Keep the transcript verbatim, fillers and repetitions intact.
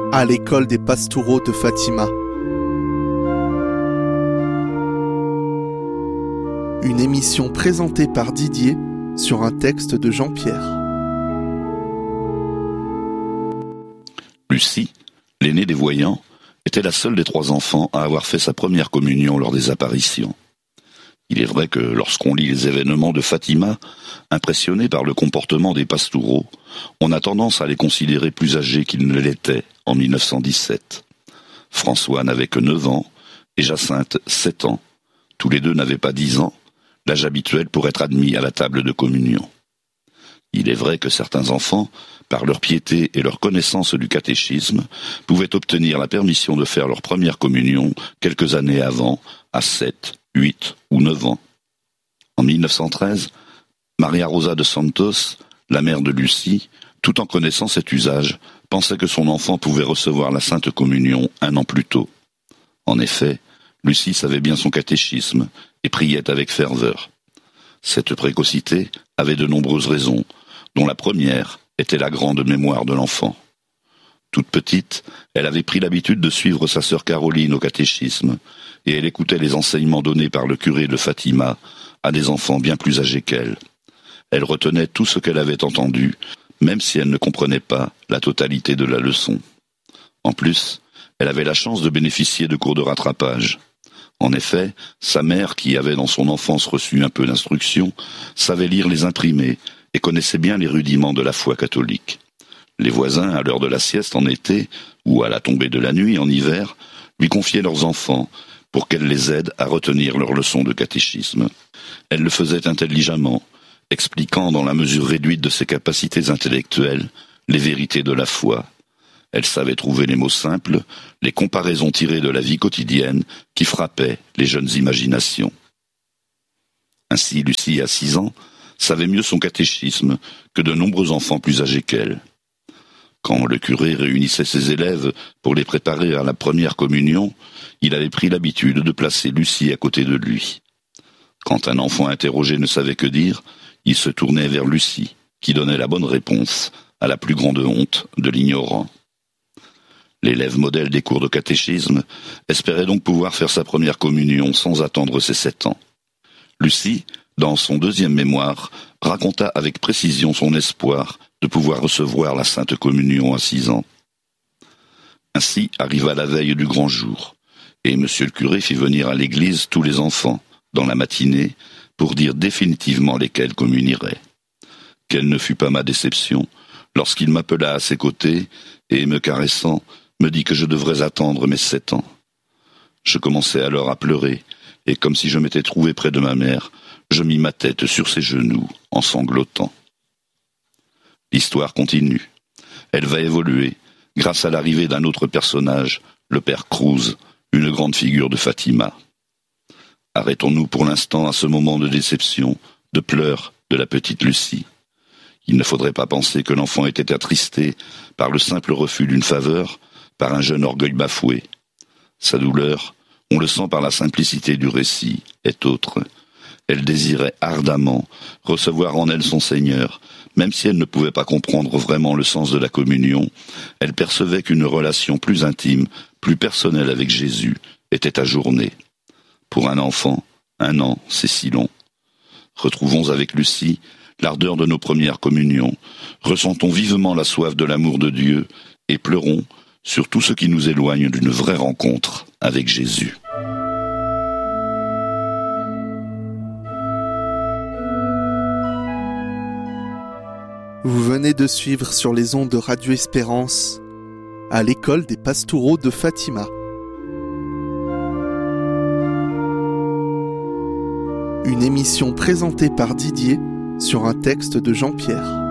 à l'école des Pastoureaux de Fatima. Une émission présentée par Didier sur un texte de Jean-Pierre. Lucie, l'aînée des voyants, était la seule des trois enfants à avoir fait sa première communion lors des apparitions. Il est vrai que lorsqu'on lit les événements de Fatima, impressionné par le comportement des Pastoureaux, on a tendance à les considérer plus âgés qu'ils ne l'étaient en mille neuf cent dix-sept. François n'avait que neuf ans et Jacinthe sept ans. Tous les deux n'avaient pas dix ans, l'âge habituel pour être admis à la table de communion. Il est vrai que certains enfants, par leur piété et leur connaissance du catéchisme, pouvaient obtenir la permission de faire leur première communion quelques années avant, à sept, huit ou neuf ans. En mille neuf cent treize, Maria Rosa de Santos, la mère de Lucie, tout en connaissant cet usage, pensait que son enfant pouvait recevoir la Sainte Communion un an plus tôt. En effet, Lucie savait bien son catéchisme et priait avec ferveur. Cette précocité avait de nombreuses raisons, dont la première était la grande mémoire de l'enfant. Toute petite, elle avait pris l'habitude de suivre sa sœur Caroline au catéchisme, et elle écoutait les enseignements donnés par le curé de Fatima à des enfants bien plus âgés qu'elle. Elle retenait tout ce qu'elle avait entendu, même si elle ne comprenait pas la totalité de la leçon. En plus, elle avait la chance de bénéficier de cours de rattrapage. En effet, sa mère, qui avait dans son enfance reçu un peu d'instruction, savait lire les imprimés et connaissait bien les rudiments de la foi catholique. Les voisins, à l'heure de la sieste en été, ou à la tombée de la nuit en hiver, lui confiaient leurs enfants pour qu'elle les aide à retenir leurs leçons de catéchisme. Elle le faisait intelligemment, expliquant dans la mesure réduite de ses capacités intellectuelles les vérités de la foi. Elle savait trouver les mots simples, les comparaisons tirées de la vie quotidienne qui frappaient les jeunes imaginations. Ainsi, Lucie, à six ans, savait mieux son catéchisme que de nombreux enfants plus âgés qu'elle. Quand le curé réunissait ses élèves pour les préparer à la première communion, il avait pris l'habitude de placer Lucie à côté de lui. Quand un enfant interrogé ne savait que dire, il se tournait vers Lucie, qui donnait la bonne réponse à la plus grande honte de l'ignorant. L'élève modèle des cours de catéchisme espérait donc pouvoir faire sa première communion sans attendre ses sept ans. Lucie, dans son deuxième mémoire, raconta avec précision son espoir de pouvoir recevoir la Sainte Communion à six ans. Ainsi arriva la veille du grand jour, et monsieur le curé fit venir à l'église tous les enfants, dans la matinée, pour dire définitivement lesquels communieraient. Quelle ne fut pas ma déception, lorsqu'il m'appela à ses côtés, et me caressant, me dit que je devrais attendre mes sept ans. Je commençai alors à pleurer, et comme si je m'étais trouvé près de ma mère, je mis ma tête sur ses genoux, en sanglotant. L'histoire continue. Elle va évoluer, grâce à l'arrivée d'un autre personnage, le père Cruz, une grande figure de Fatima. Arrêtons-nous pour l'instant à ce moment de déception, de pleurs de la petite Lucie. Il ne faudrait pas penser que l'enfant était attristé par le simple refus d'une faveur, par un jeune orgueil bafoué. Sa douleur, on le sent par la simplicité du récit, est autre. Elle désirait ardemment recevoir en elle son Seigneur, même si elle ne pouvait pas comprendre vraiment le sens de la communion, elle percevait qu'une relation plus intime, plus personnelle avec Jésus était ajournée. Pour un enfant, un an, c'est si long. Retrouvons avec Lucie l'ardeur de nos premières communions, ressentons vivement la soif de l'amour de Dieu et pleurons sur tout ce qui nous éloigne d'une vraie rencontre avec Jésus. Vous venez de suivre sur les ondes de Radio Espérance à l'école des Pastoureaux de Fatima. Une émission présentée par Didier sur un texte de Jean-Pierre.